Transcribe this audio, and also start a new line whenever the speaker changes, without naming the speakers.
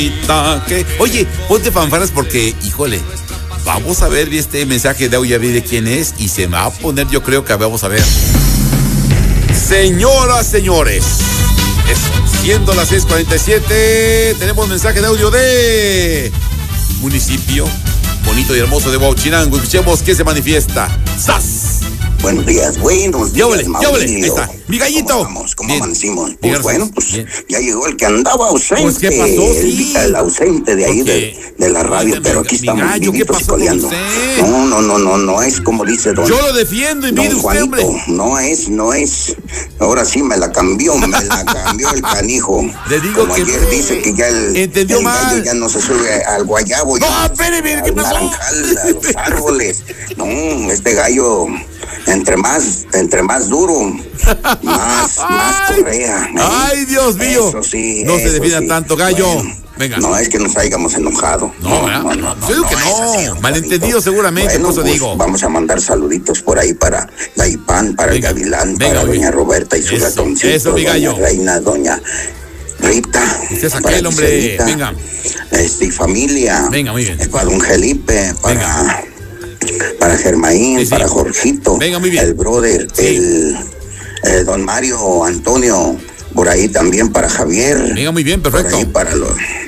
Oye, ponte fanfarras porque, híjole, vamos a ver este mensaje de audio de quién es y se me va a poner, yo creo que vamos a ver. Señoras, señores, siendo las 6:47, tenemos mensaje de audio de municipio bonito y hermoso de Huachinango. Escuchemos qué se manifiesta. ¡Sas!
Buenos días, Maurilio.
Ahí está. Mi gallito.
¿Cómo amanecimos?
Bien,
Pues bueno,
bien.
Ya llegó el que andaba ausente.
Pues, ¿qué pasó? Sí.
El ausente de ahí de la radio,
Oiga,
pero aquí
mi
estamos
gallo, ¿qué
vivitos
pasó con
coleando.
usted?
No es como dice don.
Yo lo defiendo y mire
Don
usted, hombre.
Juanito, no es. Ahora sí me la cambió el canijo.
Le digo
como
que
ayer dice que ya
entendió
el
mal.
gallo ya no se sube al guayabo.
No, espéreme, ¿qué pasó?
Naranjal, a los árboles. No, este gallo, entre más duro, más correa.
Ay, Dios mío.
Eso sí.
No se defienda tanto, gallo.
Bueno,
venga.
No es que nos hayamos enojado.
No. Yo digo que no.
Es así,
Malentendido
Juanito.
seguramente,
Bueno,
por eso
pues,
digo.
vamos a mandar saluditos por ahí para la Ipán, para el Gavilán,
venga,
para
muy
doña
bien.
Roberta y su
Eso,
ratoncito,
eso, mi gallo.
doña Reina, doña Rita.
Usted es
para
aquel, hombre.
Giselita,
Venga.
Y familia.
Venga, muy bien.
Para don Felipe, para Germaín,
Sí, sí.
para Jorgito.
Venga, muy bien.
El brother,
Sí.
don Mario Antonio, por ahí también para Javier.
Venga, muy bien,
Por
perfecto.
ahí para los